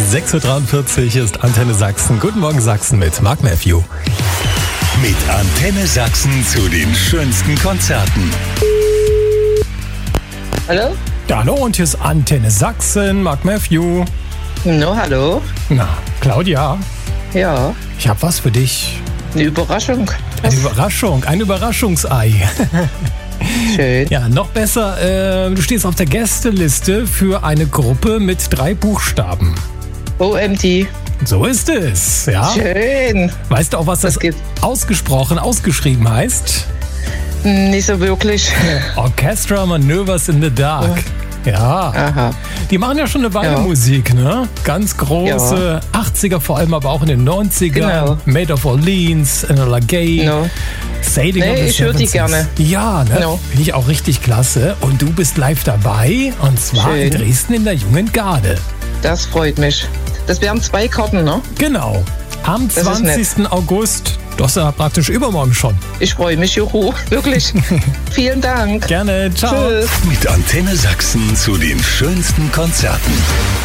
6.43 Uhr ist Antenne Sachsen. Guten Morgen Sachsen mit Mark Matthew. Mit Antenne Sachsen zu den schönsten Konzerten. Hallo? Ja, hallo, und hier ist Antenne Sachsen, Mark Matthew. No, hallo? Na, Claudia, Ja, ich habe was für dich. eine Überraschung. Eine Überraschung, ein Überraschungsei. Schön. Ja, noch besser, du stehst auf der Gästeliste für eine Gruppe mit 3 Buchstaben. OMD. So ist es, ja. Schön. Weißt du auch, was das gibt's. ausgeschrieben heißt? Nicht so wirklich. Orchestra Manoeuvres in the Dark. Ja, Aha. die machen ja schon eine Weile Ja. Musik, ne? Ganz große, 80er vor allem, aber auch in den 90ern. Genau. Made of Orleans, Enola Gay, No. Sailing Nee, on the ich höre die Seven Seas. gerne. Ja, ne? No. Finde ich auch richtig klasse. Und du bist live dabei, und zwar in Schön. Dresden in der Jungen Garde. Das freut mich. Das wären 2 Karten, ne? Genau. Am Das ist nett. 20. August. Das ist ja praktisch übermorgen schon. Ich freue mich, juhu. Wirklich. Vielen Dank. Gerne, ciao. Tschüss. Mit Antenne Sachsen zu den schönsten Konzerten.